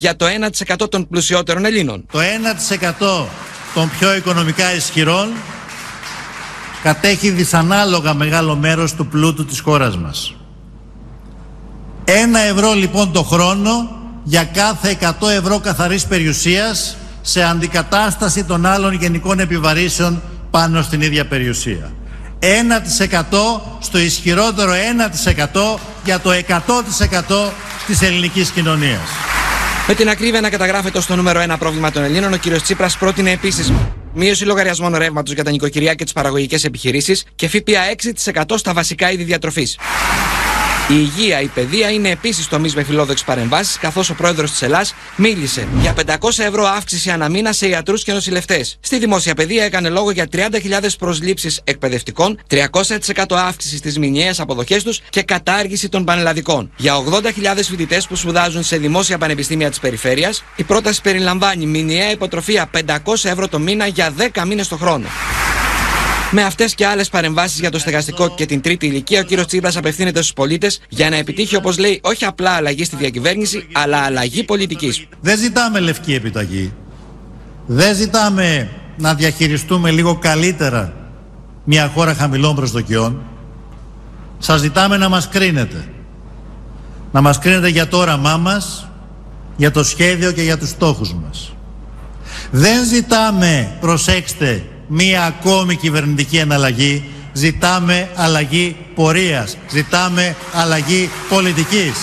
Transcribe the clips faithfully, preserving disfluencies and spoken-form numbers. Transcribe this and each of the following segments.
για το ένα τοις εκατό των πλουσιότερων Ελλήνων. Το ένα τοις εκατό των πιο οικονομικά ισχυρών κατέχει δυσανάλογα μεγάλο μέρος του πλούτου της χώρας μας. Ένα ευρώ λοιπόν το χρόνο για κάθε εκατό ευρώ καθαρής περιουσίας σε αντικατάσταση των άλλων γενικών επιβαρύσεων πάνω στην ίδια περιουσία. ένα τοις εκατό στο ισχυρότερο ένα τοις εκατό για το εκατό τοις εκατό της ελληνικής κοινωνίας. Με την ακρίβεια να καταγράφεται ως το νούμερο ένα πρόβλημα των Ελλήνων, ο κ. Τσίπρας πρότεινε επίσης μείωση λογαριασμών ρεύματος για τα νοικοκυριά και τις παραγωγικές επιχειρήσεις και ΦΠΑ έξι τοις εκατό στα βασικά είδη διατροφής. Η υγεία, η παιδεία είναι επίσης τομείς με φιλόδοξες παρεμβάσεις, καθώς ο πρόεδρος της Ελλάς μίλησε για πεντακόσια ευρώ αύξηση ανά μήνα σε ιατρούς και νοσηλευτές. Στη δημόσια παιδεία έκανε λόγο για τριάντα χιλιάδες προσλήψεις εκπαιδευτικών, τριακόσια τοις εκατό αύξηση στις μηνιαίες αποδοχές τους και κατάργηση των πανελλαδικών. Για ογδόντα χιλιάδες φοιτητές που σπουδάζουν σε δημόσια πανεπιστήμια της περιφέρειας, η πρόταση περιλαμβάνει μηνιαία υποτροφία πεντακόσια ευρώ το μήνα για δέκα μήνες το χρόνο. Με αυτές και άλλες παρεμβάσεις για το στεγαστικό και την τρίτη ηλικία, ο κύριος Τσίπρας απευθύνεται στους πολίτες για να επιτύχει, όπως λέει, όχι απλά αλλαγή στη διακυβέρνηση, αλλά αλλαγή πολιτικής. Δεν ζητάμε λευκή επιταγή. Δεν ζητάμε να διαχειριστούμε λίγο καλύτερα μια χώρα χαμηλών προσδοκιών. Σας ζητάμε να μας κρίνετε. Να μας κρίνετε για το όραμά μας, για το σχέδιο και για τους στόχους μας. Δεν ζητάμε, προσέξτε, μία ακόμη κυβερνητική εναλλαγή. Ζητάμε αλλαγή πορείας. Ζητάμε αλλαγή πολιτικής.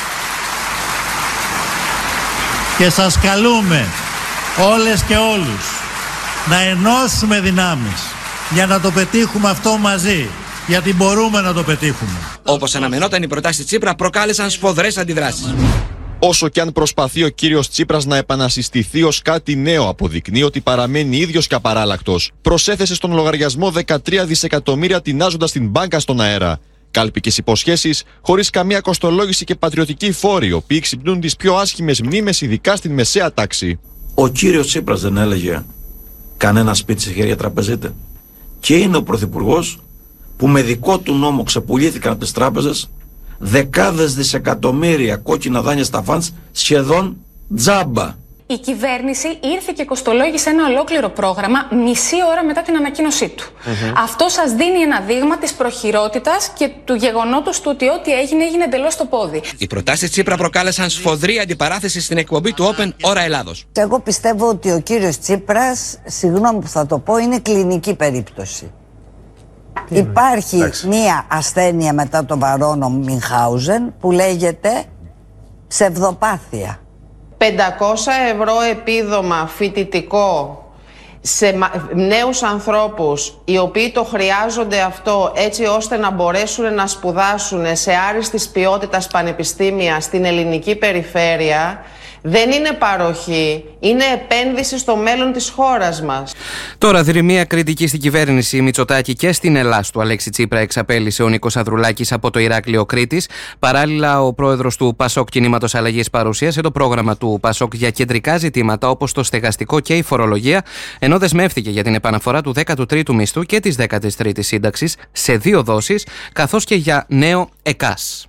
Και σας καλούμε όλες και όλους να ενώσουμε δυνάμεις για να το πετύχουμε αυτό μαζί. Γιατί μπορούμε να το πετύχουμε. Όπως αναμενόταν, οι προτάσεις Τσίπρα προκάλεσαν σφοδρές αντιδράσεις. Όσο και αν προσπαθεί ο κύριος Τσίπρας να επανασυστηθεί ως κάτι νέο, αποδεικνύει ότι παραμένει ίδιος και απαράλλακτος. Προσέθεσε στον λογαριασμό δεκατρία δισεκατομμύρια τεινάζοντας την μπάνκα στον αέρα. Κάλπικες υποσχέσεις, χωρίς καμία κοστολόγηση και πατριωτικοί φόροι, οι οποίοι ξυπνούν τις πιο άσχημες μνήμες, ειδικά στην μεσαία τάξη. Ο κύριος Τσίπρας δεν έλεγε κανένα σπίτι σε χέρια τραπεζίτε. Και είναι ο πρωθυπουργός που με δικό του νόμο ξεπουλήθηκαν από τις τράπεζες δεκάδες δισεκατομμύρια κόκκινα δάνεια στα φαντς σχεδόν τζάμπα. Η κυβέρνηση ήρθε και κοστολόγησε ένα ολόκληρο πρόγραμμα μισή ώρα μετά την ανακοίνωσή του. Mm-hmm. Αυτό σας δίνει ένα δείγμα της προχειρότητας και του γεγονότος του ότι ό,τι έγινε έγινε εντελώς στο πόδι. Οι προτάσεις Τσίπρα προκάλεσαν σφοδρή αντιπαράθεση στην εκπομπή του Open Ώρα Ελλάδος. Εγώ πιστεύω ότι ο κύριος Τσίπρας, συγγνώμη που θα το πω, είναι κλινική περίπτωση. Είναι. Υπάρχει Εντάξει. μία ασθένεια μετά τον Βαρόνο Μινχάουζεν που λέγεται ψευδοπάθεια. πεντακόσια ευρώ επίδομα φοιτητικό σε νέους ανθρώπους οι οποίοι το χρειάζονται αυτό έτσι ώστε να μπορέσουν να σπουδάσουν σε άριστης ποιότητας πανεπιστήμια στην ελληνική περιφέρεια δεν είναι παροχή, είναι επένδυση στο μέλλον της χώρας μας. Τώρα δρυμία κριτική στην κυβέρνηση Μητσοτάκη και στην Ελλάς του Αλέξη Τσίπρα εξαπέλυσε ο Νίκος Ανδρουλάκης από το Ηράκλειο Κρήτης. Παράλληλα, ο πρόεδρος του Πασόκ Κινήματος Αλλαγής παρουσίασε το πρόγραμμα του Πασόκ για κεντρικά ζητήματα όπως το στεγαστικό και η φορολογία, ενώ δεσμεύτηκε για την επαναφορά του δέκατου τρίτου μισθού και της δέκατης τρίτης σύνταξης σε δύο δόσεις, καθώς και για νέο ΕΚΑΣ.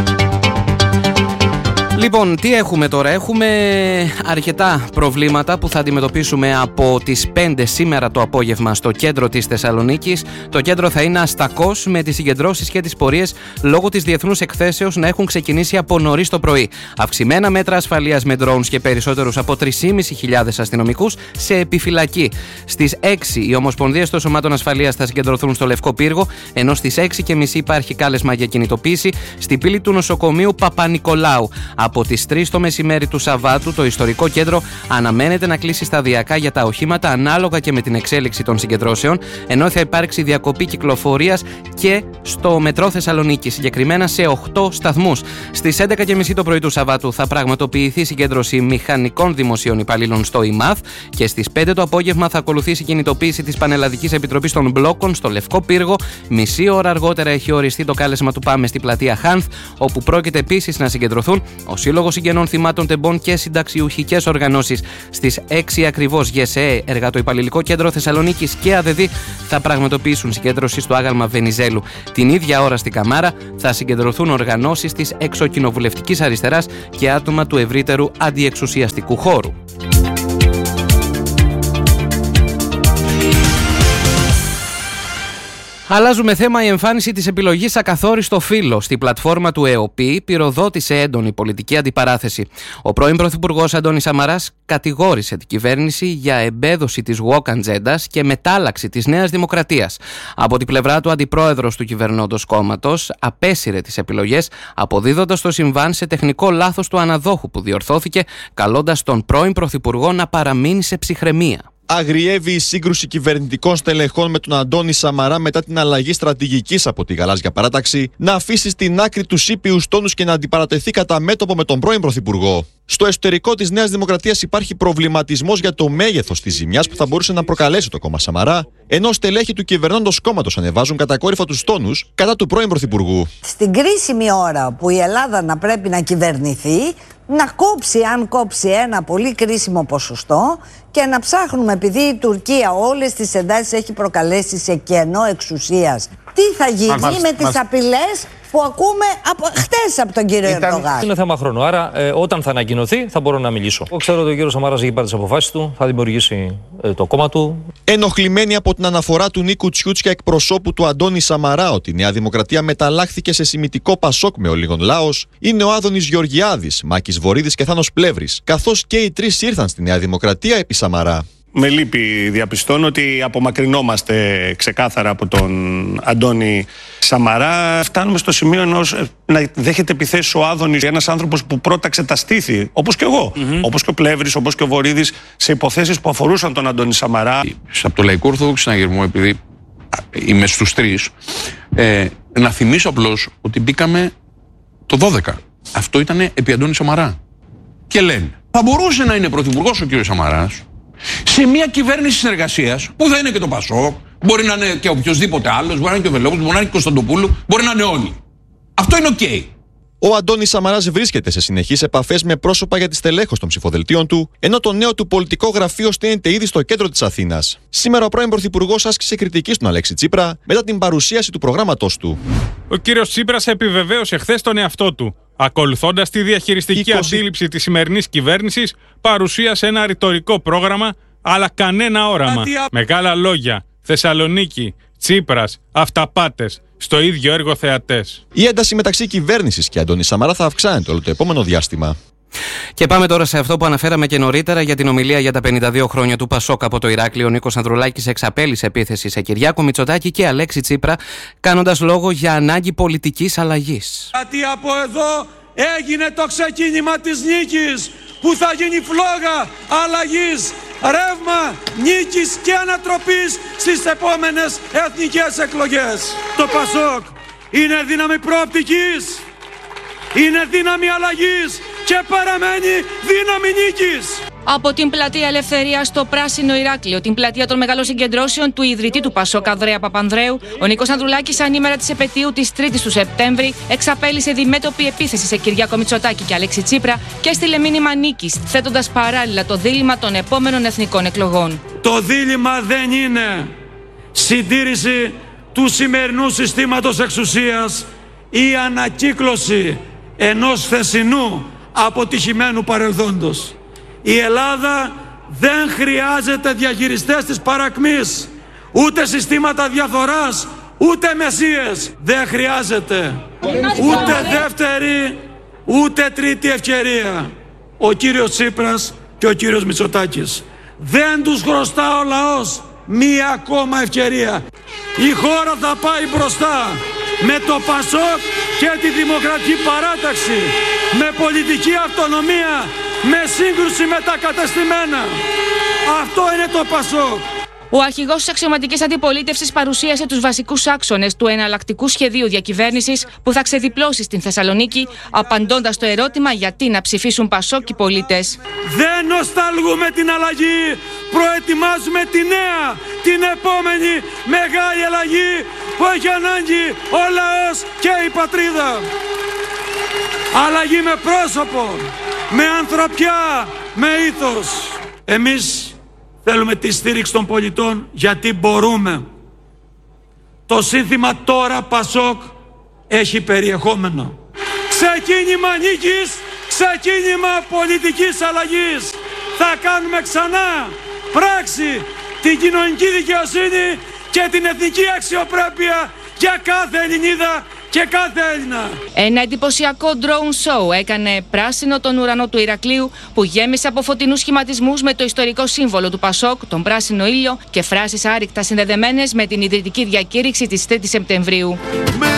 Λοιπόν, τι έχουμε τώρα? Έχουμε αρκετά προβλήματα που θα αντιμετωπίσουμε από τις πέντε σήμερα το απόγευμα στο κέντρο της Θεσσαλονίκης. Το κέντρο θα είναι αστακός με τις συγκεντρώσεις και τις πορείες λόγω της διεθνούς εκθέσεως να έχουν ξεκινήσει από νωρίς το πρωί. Αυξημένα μέτρα ασφαλείας με drones και περισσότερους από τρεις χιλιάδες πεντακόσιους αστυνομικούς σε επιφυλακή. Στις έξι οι ομοσπονδίες των σωμάτων ασφαλείας θα συγκεντρωθούν στο Λευκό Πύργο, ενώ στις έξι και μισή υπάρχει κάλεσμα για κινητοποίηση στη πύλη του νοσοκομείου Παπα-Νικολάου. Από τις τρεις το μεσημέρι του Σαββάτου, το ιστορικό κέντρο αναμένεται να κλείσει σταδιακά για τα οχήματα ανάλογα και με την εξέλιξη των συγκεντρώσεων, ενώ θα υπάρξει διακοπή κυκλοφορίας και στο μετρό Θεσσαλονίκη, συγκεκριμένα σε οκτώ σταθμούς. Στις έντεκα και μισή το πρωί του Σαββάτου θα πραγματοποιηθεί συγκέντρωση μηχανικών δημοσίων υπαλλήλων στο ΙΜΑΘ και στις πέντε το απόγευμα θα ακολουθήσει κινητοποίηση της Πανελλαδικής Επιτροπής των Μπλόκων στο Λευκό Πύργο. Μισή ώρα αργότερα έχει οριστεί το κάλεσμα του Πάμε στη πλατεία Χάνθ, όπου πρόκειται επίσης να συγκεντρωθούν Ο Σύλλογος Συγγενών Θυμάτων Τεμπών και συνταξιουχικές οργανώσεις στις έξι ακριβώς ΓΕΣΕΕ, Εργατοϊπαλληλικό Κέντρο Θεσσαλονίκης και ΑΔΔ θα πραγματοποιήσουν συγκέντρωση στο άγαλμα Βενιζέλου. Την ίδια ώρα στην Καμάρα θα συγκεντρωθούν οργανώσεις της εξοκοινοβουλευτικής αριστεράς και άτομα του ευρύτερου αντιεξουσιαστικού χώρου. Αλλάζουμε θέμα. Η εμφάνιση της επιλογής ακαθόριστο φύλο στη πλατφόρμα του ΕΟΠΗ πυροδότησε έντονη πολιτική αντιπαράθεση. Ο πρώην Πρωθυπουργός Αντώνης Σαμαράς κατηγόρησε την κυβέρνηση για εμπέδωση της woke ατζέντας και μετάλλαξη της Νέας Δημοκρατίας. Από την πλευρά του, αντιπρόεδρος του κυβερνώντος κόμματος απέσυρε τις επιλογές, αποδίδοντας το συμβάν σε τεχνικό λάθος του αναδόχου που διορθώθηκε, καλώντας τον πρώην Πρωθυπουργό να παραμείνει σε ψυχραιμία. Αγριεύει η σύγκρουση κυβερνητικών στελεχών με τον Αντώνη Σαμαρά μετά την αλλαγή στρατηγικής από τη Γαλάζια Παράταξη να αφήσει στην άκρη τους ήπιους τόνους και να αντιπαρατεθεί κατά μέτωπο με τον πρώην Πρωθυπουργό. Στο εσωτερικό της Νέας Δημοκρατίας υπάρχει προβληματισμός για το μέγεθος της ζημιάς που θα μπορούσε να προκαλέσει το κόμμα Σαμαρά, ενώ στελέχη του κυβερνώντος κόμματος ανεβάζουν κατακόρυφα τους τόνους κατά του πρώην Πρωθυπουργού. Στην κρίσιμη ώρα που η Ελλάδα να πρέπει να κυβερνηθεί, να κόψει, αν κόψει, ένα πολύ κρίσιμο ποσοστό και να ψάχνουμε, επειδή η Τουρκία όλες τις εντάσεις έχει προκαλέσει σε κενό εξουσίας, τι θα γίνει α, με μας, τις μας... απειλές που ακούμε από, χτες από τον κύριο Ήταν... Ερντογάν. Είναι θέμα χρόνου, άρα ε, όταν θα ανακοινωθεί θα μπορώ να μιλήσω. Εγώ ξέρω ότι ο κύριος Σαμαράς έχει πάρει τις αποφάσεις του, θα δημιουργήσει ε, το κόμμα του. Ενοχλημένοι από την αναφορά του Νίκου Τσιούτσια, εκπροσώπου του Αντώνη Σαμαρά, ότι η Νέα Δημοκρατία μεταλλάχθηκε σε σημιτικό πασόκ με ολίγων λάος, είναι ο Άδωνης Γεωργιάδης, Μάκης Βορίδης και Θάνος Πλεύρης, καθώς και οι τρεις ήρθαν στη Νέα Δημοκρατία επί Σαμαρά. Με λύπη διαπιστώνω ότι απομακρυνόμαστε ξεκάθαρα από τον Αντώνη Σαμαρά. Φτάνουμε στο σημείο ενός να δέχεται επιθέσεις ο Άδωνης, ένας άνθρωπος που πρόταξε τα στήθη, όπως και εγώ, mm-hmm. όπως και ο Πλεύρης, όπως και ο Βορίδης, σε υποθέσεις που αφορούσαν τον Αντώνη Σαμαρά. Από το Λαϊκό Ορθόδοξο Συναγερμό, επειδή είμαι στους τρεις, ε, να θυμίσω απλώς ότι μπήκαμε το δώδεκα. Αυτό ήταν επί Αντώνη Σαμαρά. Και λένε, θα μπορούσε να είναι πρωθυπουργός ο κ. Σαμαράς σε μια κυβέρνηση συνεργασίας που θα είναι και το Πασόκ, μπορεί να είναι και οποιοδήποτε άλλος, μπορεί να είναι και ο Βελόπουλος, μπορεί να είναι και ο Κωνσταντοπούλου, μπορεί να είναι όλοι. Αυτό είναι οκ. Okay. Ο Αντώνης Σαμαράς βρίσκεται σε συνεχείς επαφές με πρόσωπα για τη στελέχωση των ψηφοδελτίων του, ενώ το νέο του πολιτικό γραφείο στείνεται ήδη στο κέντρο της Αθήνας. Σήμερα ο πρώην Πρωθυπουργός άσκησε κριτική στον Αλέξη Τσίπρα μετά την παρουσίαση του προγράμματός του. Ο κύριος Τσίπρας επιβεβαίωσε χθες τον εαυτό του. Ακολουθώντας τη διαχειριστική είκοσι... αντίληψη της σημερινής κυβέρνησης, παρουσίασε ένα ρητορικό πρόγραμμα, αλλά κανένα όραμα. Ατια... Μεγάλα λόγια, Θεσσαλονίκη, Τσίπρας, αυταπάτες, στο ίδιο έργο θεατές. Η ένταση μεταξύ κυβέρνησης και Αντώνη Σαμαρά θα αυξάνεται όλο το επόμενο διάστημα. Και πάμε τώρα σε αυτό που αναφέραμε και νωρίτερα για την ομιλία για τα πενήντα δύο χρόνια του Πασόκ από το Ηράκλειο. Ο Νίκος Ανδρουλάκης εξαπέλυσε επίθεση σε Κυριάκο Μητσοτάκη και Αλέξη Τσίπρα, κάνοντας λόγο για ανάγκη πολιτικής αλλαγής. Γιατί από εδώ έγινε το ξεκίνημα της νίκης, που θα γίνει φλόγα αλλαγής, ρεύμα νίκης και ανατροπής στις επόμενες εθνικές εκλογές. Το Πασόκ είναι δύναμη προοπτικής, είναι δύναμη αλλαγής και παραμένει δύναμη νίκης. Από την Πλατεία Ελευθερίας στο Πράσινο Ηράκλειο, την πλατεία των μεγάλων συγκεντρώσεων του ιδρυτή του Πασόκ Ανδρέα Παπανδρέου, ο Νίκος Ανδρουλάκης, ανήμερα της επετείου της τρίτης του Σεπτέμβρη, εξαπέλυσε διμέτωπη επίθεση σε Κυριάκο Μητσοτάκη και Αλέξη Τσίπρα και έστειλε μήνυμα νίκης, θέτοντας παράλληλα το δίλημμα των επόμενων εθνικών εκλογών. Το δίλημμα δεν είναι συντήρηση του σημερινού συστήματος εξουσίας ή ανακύκλωση ενός θεσινού αποτυχημένου παρελθόντος. Η Ελλάδα δεν χρειάζεται διαχειριστές της παρακμής, ούτε συστήματα διαφθοράς, ούτε μεσίες. Δεν χρειάζεται ούτε δεύτερη, ούτε τρίτη ευκαιρία. Ο κύριος Τσίπρας και ο κύριος Μητσοτάκης. Δεν τους χρωστά ο λαός μία ακόμα ευκαιρία. Η χώρα θα πάει μπροστά με το Πασόκ και τη Δημοκρατική Παράταξη, με πολιτική αυτονομία, με σύγκρουση με τα κατεστημένα. Αυτό είναι το Πασόκ. Ο αρχηγός της αξιωματικής αντιπολίτευσης παρουσίασε τους βασικούς άξονες του εναλλακτικού σχεδίου διακυβέρνησης που θα ξεδιπλώσει στην Θεσσαλονίκη, απαντώντας το ερώτημα γιατί να ψηφίσουν Πασόκ οι πολίτες. Δεν νοσταλγούμε την αλλαγή, προετοιμάζουμε τη νέα, την επόμενη μεγάλη αλλαγή που έχει ανάγκη ο λαός και η πατρίδα. Αλλαγή με πρόσωπο, με ανθρωπιά, με ήθος. Εμείς θέλουμε τη στήριξη των πολιτών γιατί μπορούμε. Το σύνθημα τώρα Πασόκ έχει περιεχόμενο. Ξεκίνημα νίκης, ξεκίνημα πολιτικής αλλαγής. Θα κάνουμε ξανά πράξη την κοινωνική δικαιοσύνη και την εθνική αξιοπρέπεια για κάθε Ελληνίδα και κάθε Έλληνα. Ένα εντυπωσιακό drone show έκανε πράσινο τον ουρανό του Ηρακλείου, που γέμισε από φωτεινούς σχηματισμούς με το ιστορικό σύμβολο του Πασόκ, τον πράσινο ήλιο, και φράσεις άρρηκτα συνδεδεμένες με την ιδρυτική διακήρυξη της τρίτης Σεπτεμβρίου.